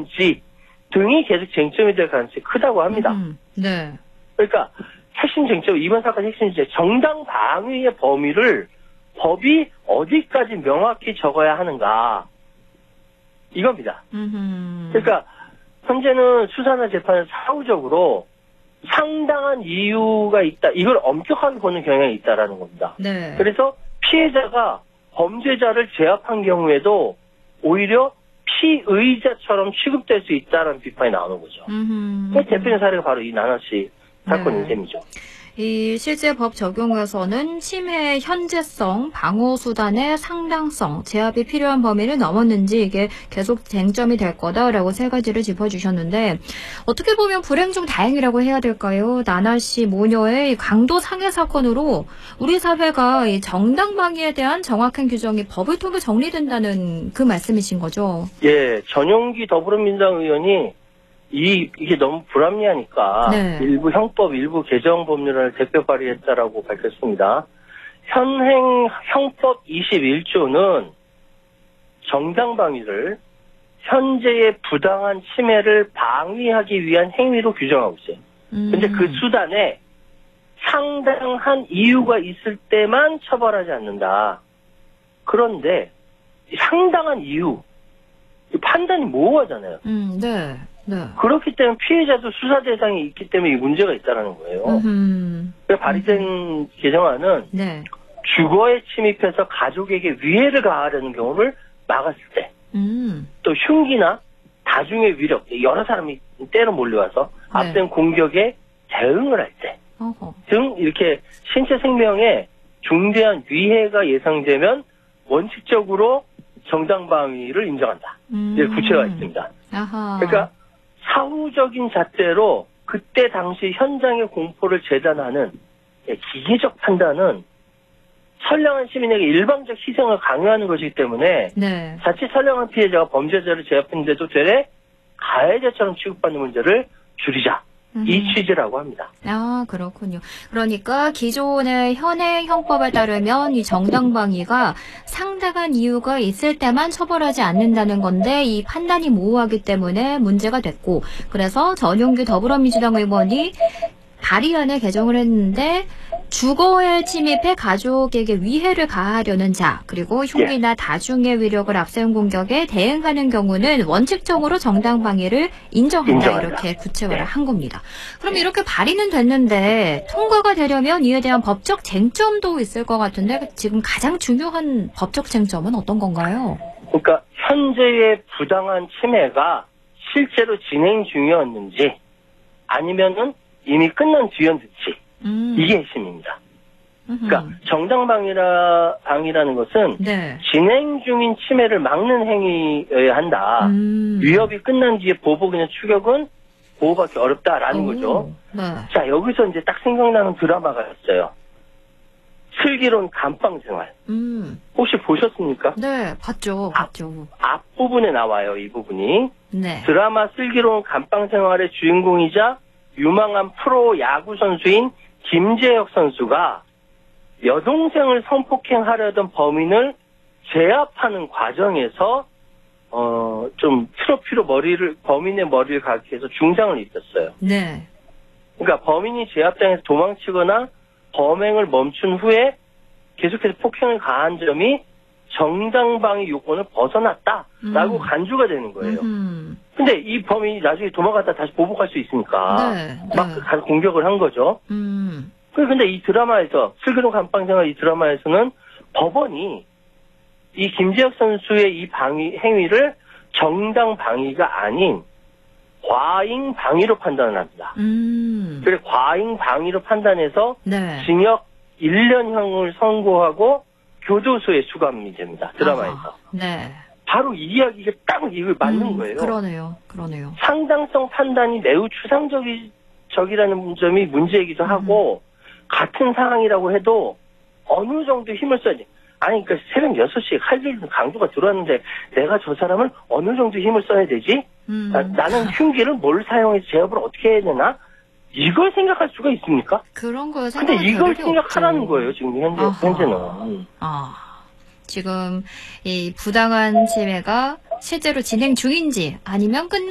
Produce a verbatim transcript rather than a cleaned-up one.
건지 등이 계속 쟁점이 될 가능성이 크다고 합니다. 음, 네. 그러니까 핵심 쟁점, 이번 사건 핵심 쟁점, 정당 방위의 범위를 법이 어디까지 명확히 적어야 하는가, 이겁니다. 음흠. 그러니까 현재는 수사나 재판은 사후적으로 상당한 이유가 있다, 이걸 엄격하게 보는 경향이 있다라는 겁니다. 네. 그래서 피해자가 범죄자를 제압한 경우에도 오히려 피의자처럼 취급될 수 있다는 비판이 나오는 거죠. 그 대표적인 사례가 바로 이 나나 씨 사건인 셈이죠. 이 실제 법 적용에서는 침해의 현재성, 방어 수단의 상당성, 제압이 필요한 범위를 넘었는지 이게 계속 쟁점이 될 거다라고 세 가지를 짚어주셨는데, 어떻게 보면 불행 중 다행이라고 해야 될까요? 나나 씨 모녀의 강도 상해 사건으로 우리 사회가 이 정당 방위에 대한 정확한 규정이 법을 통해 정리된다는 그 말씀이신 거죠? 예, 전용기 더불어민주당 의원이 이, 이게 너무 불합리하니까 네. 일부 형법, 일부 개정 법률을 대표 발의했다라고 밝혔습니다. 현행 형법 이십일 조는 정당 방위를 현재의 부당한 침해를 방위하기 위한 행위로 규정하고 있어요. 음. 근데 그 수단에 상당한 이유가 있을 때만 처벌하지 않는다. 그런데 상당한 이유, 판단이 모호하잖아요. 음, 네. 네. 그렇기 때문에 피해자도 수사 대상이 있기 때문에 이 문제가 있다는 거예요. 음. 그래서 발의된 개정안은 네. 주거에 침입해서 가족에게 위해를 가하려는 경우를 막았을 때, 음. 또 흉기나 다중의 위력, 여러 사람이 때로 몰려와서 네. 앞선 공격에 대응을 할 때 등 이렇게 신체 생명에 중대한 위해가 예상되면 원칙적으로 정당 방위를 인정한다. 음. 이제 구체가 있습니다. 아하. 그러니까 사후적인 잣대로 그때 당시 현장의 공포를 재단하는 기계적 판단은 선량한 시민에게 일방적 희생을 강요하는 것이기 때문에 네. 자칫 선량한 피해자가 범죄자를 제압했는데도 되레 가해자처럼 취급받는 문제를 줄이자. 음. 이 취지라고 합니다. 아, 그렇군요. 그러니까 기존의 현행 형법에 따르면 이 정당 방위가 상당한 이유가 있을 때만 처벌하지 않는다는 건데 이 판단이 모호하기 때문에 문제가 됐고, 그래서 전용기 더불어민주당 의원이 발의안에 개정을 했는데 주거에 침입해 가족에게 위해를 가하려는 자, 그리고 흉기나 예. 다중의 위력을 앞세운 공격에 대응하는 경우는 원칙적으로 정당 방위를 인정한다. 인정한다. 이렇게 구체화를 예. 한 겁니다. 그럼 이렇게 발의는 됐는데 통과가 되려면 이에 대한 법적 쟁점도 있을 것 같은데 지금 가장 중요한 법적 쟁점은 어떤 건가요? 그러니까 현재의 부당한 침해가 실제로 진행 중이었는지 아니면은 이미 끝난 뒤였는지 음. 이게 핵심입니다. 그러니까 정당 방위라 방위라는 것은 네. 진행 중인 침해를 막는 행위여야 한다. 음. 위협이 끝난 뒤에 보복이나 추격은 보호받기 어렵다라는 오. 거죠. 네. 자, 여기서 이제 딱 생각나는 드라마가 있어요. 슬기로운 감방 생활. 음. 혹시 보셨습니까? 네, 봤죠, 봤죠. 앞부분에 나와요, 이 부분이. 네. 드라마 슬기로운 감방 생활의 주인공이자 유망한 프로 야구 선수인 김재혁 선수가 여동생을 성폭행하려던 범인을 제압하는 과정에서 어, 좀 트로피로 머리를 범인의 머리를 가격해서 중상을 입혔어요. 네. 그러니까 범인이 제압당해서 도망치거나 범행을 멈춘 후에 계속해서 폭행을 가한 점이 정당방위 요건을 벗어났다라고 음. 간주가 되는 거예요. 음. 근데 이 범인이 나중에 도망갔다 다시 보복할 수 있으니까 네, 막 네. 가서 공격을 한 거죠. 음. 근데 이 드라마에서 슬기로운 감방생활 이 드라마에서는 법원이 이 김재혁 선수의 이 방위 행위를 정당 방위가 아닌 과잉 방위로 판단을 합니다. 음. 그래 과잉 방위로 판단해서 네. 징역 일 년형을 선고하고 교도소에 수감이 됩니다. 드라마에서. 아하, 네. 바로 이 이야기가 딱 이걸 맞는 음, 거예요. 그러네요. 그러네요. 상당성 판단이 매우 추상적이라는 점이 문제이기도 음. 하고 같은 상황이라고 해도 어느 정도 힘을 써야지. 아니 그러니까 새벽 여섯 시에 칼질 강도가 들어왔는데 내가 저 사람을 어느 정도 힘을 써야 되지? 음. 나, 나는 흉기를 뭘 사용해서 제압을 어떻게 해야 되나? 이걸 생각할 수가 있습니까? 그런 거 근데 이걸 생각하라는 없죠. 거예요, 지금 현재, 아하. 현재는. 아, 지금 이 부당한 침해가 실제로 진행 중인지 아니면 끝난